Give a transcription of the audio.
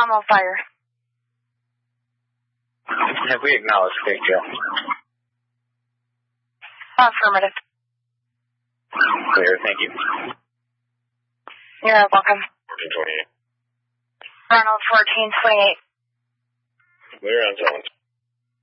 I'm on fire. Have we acknowledged Big Joe? Affirmative. Clear, thank you. You're welcome. 1428. Ronald 1428. Clear on 7.